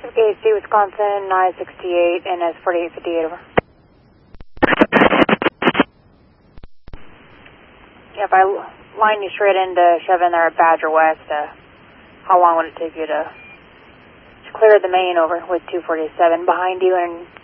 KC, Wisconsin, 968, NS 4858, over. Yeah, if I line you straight into shove in there at Badger West, how long would it take you to clear the main over with 247 behind you and